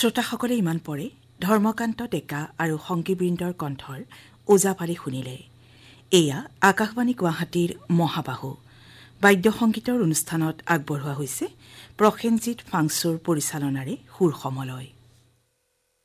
শ্ৰোতাসকলে ইমান পৰে ধৰ্মকান্ত ডেকা আৰু সংগীবৃন্দৰ কণ্ঠৰ ওজাপালি শুনিলে। এয়া আকাশবাণী গুৱাহাটীৰ মহাবাহু বাদ্য সংগীতৰ অনুষ্ঠানত আগবঢ়োৱা হৈছে প্ৰসেনজিৎ ফাংচুৰ পৰিচালনাৰে সুৰ সমলয়।